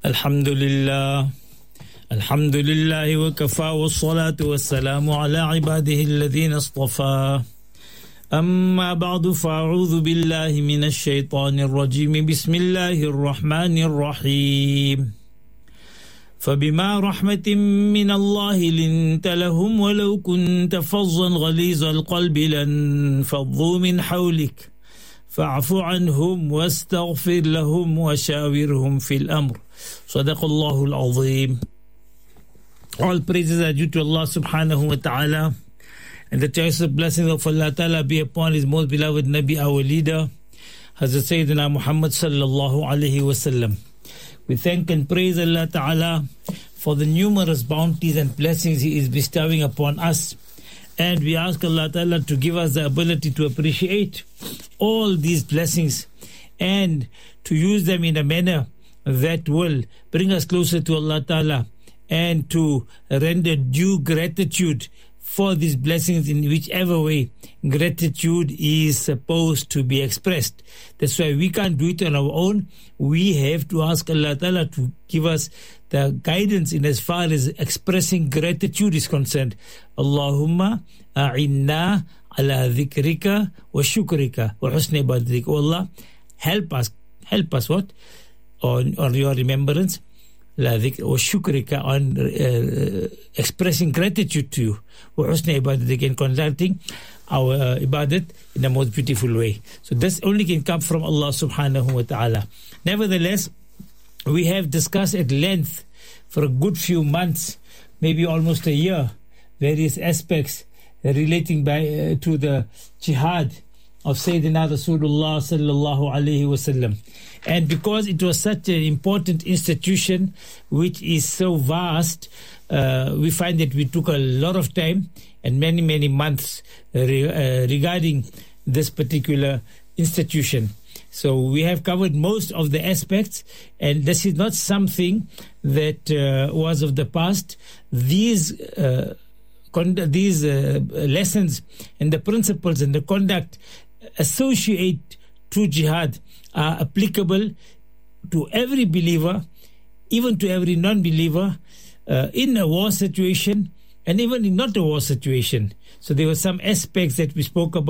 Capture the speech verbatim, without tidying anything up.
Alhamdulillah, Alhamdulillah wa kafa wa salatu wa salamu ala ibadihi alladhina istafa. Amma ba'du fa'udhu billahi minash shaitanir rajim. Bismillahir rahmanir rahim. فبما رحمة من الله لنت لهم ولو كنت فظا غليظ القلب لانفضوا من حولك فاعف عنهم واستغفر لهم وشاورهم في الأمر. صدق الله العظيم. All praises are due to Allah subhanahu wa ta'ala, and the choice of blessings of Allah ta'ala be upon His most beloved Nabi, our leader, Hazrat Sayyidina Muhammad sallallahu alayhi wa sallam. We thank and praise Allah ta'ala for the numerous bounties and blessings He is bestowing upon us. And we ask Allah ta'ala to give us the ability to appreciate all these blessings and to use them in a manner that will bring us closer to Allah ta'ala, and to render due gratitude for these blessings in whichever way gratitude is supposed to be expressed. That's why we can't do it on our own. We have to ask Allah Ta'ala to give us the guidance in as far as expressing gratitude is concerned. Allahumma a'inna ala dhikrika wa shukrika wa husni ibadatik. Oh Allah, help us, help us what? On, on your remembrance, la dhikr wa shukrika, on uh, expressing gratitude to you, wa husni ibadatik, and conducting our uh, ibadat in the most beautiful way. So this only can come from Allah subhanahu wa ta'ala. Nevertheless, we have discussed at length for a good few months, maybe almost a year, various aspects relating by, uh, to the jihad of Sayyidina Rasulullah sallallahu alayhi wasallam. And because it was such an important institution which is so vast, uh, we find that we took a lot of time and many, many months re- uh, regarding this particular institution. So we have covered most of the aspects, and this is not something that uh, was of the past. These uh, con- these uh, lessons and the principles and the conduct associate to jihad are applicable to every believer, even to every non-believer, uh, in a war situation and even in not a war situation. So there were some aspects that we spoke about